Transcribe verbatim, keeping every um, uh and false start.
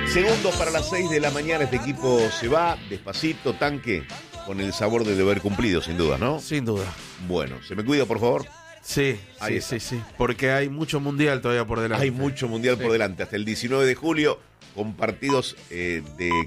Segundos para las seis de la mañana, este equipo se va despacito, tanque, con el sabor de deber cumplido, sin duda, ¿no? Sin duda. Bueno, ¿se me cuida, por favor? Sí, Ahí sí, está. sí, sí. Porque hay mucho mundial todavía por delante. Hay mucho mundial Sí. por delante, hasta el diecinueve de julio, con partidos eh, de